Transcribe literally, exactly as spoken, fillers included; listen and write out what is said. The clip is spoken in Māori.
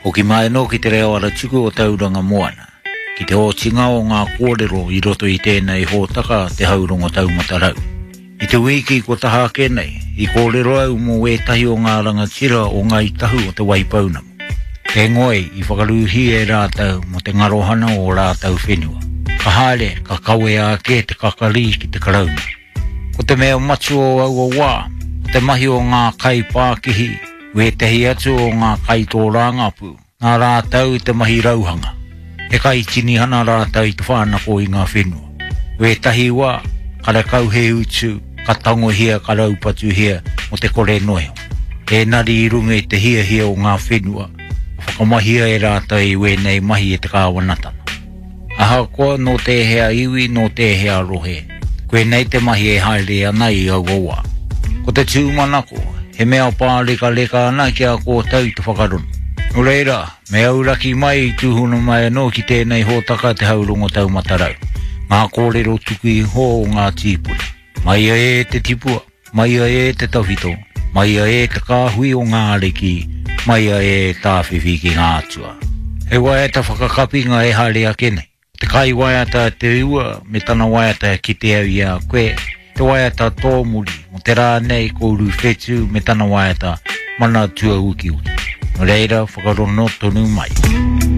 O ki mai no ki te reo ara tuku o tauranga moana. Ki te hotinga o ngā kōrero I roto I tēnei hōtaka te haurongo taumatarau. I te wiki ko taha kenei, I kōrero au mo wētahi o ngā rangatira o ngā itahu o te waipaunamu. Te ngoi I whakaruhi e rātau mo te ngarohana o rātau whenua. Ka haere, ka kawe ake te kakari ki te karauna. Ko te mea matu o au o wā, te mahi o ngā kai pākihi, wētahi atu o ngā kai tō rāngapu, ngā rātau te mahi rauhanga. E kai tini hana rātau I te whānako I ngā whenua. Wētahi wā, kare kau he utu, ka tango hia, ka raupatu hia, mo te kore noeo. E nari I runga I te hia hia o ngā whenua, whakamahia e rātau I wēnei mahi e te kāwanatana. Aha koa no te hea iwi, no te hea rohe. Koe nei te mahi e haere ana I au oa. Ko te tūmanako, he mea pāreka leka ana ki a kōtau I te whakarono. O reira, me auraki mai I tūhuna mai anō ki tēnei hōtaka te haurongo taumatarau. Ngā kōrero tuku I hō o ngā tīpuna. Mai a e te tipua, mai a e te tawhito, mai a e te kāhui o ngā areki, mai a e tāwhiwhi ki ngā atua. He waiata whakakapinga e haere a kenei. Te kai waiata te ua, me tana waiata ki te au I a koe, te waiata tōmuri, mo te rā nei kouru whetu, me tana waiata mana tua uki uki. Reira, whakarono tonu mai.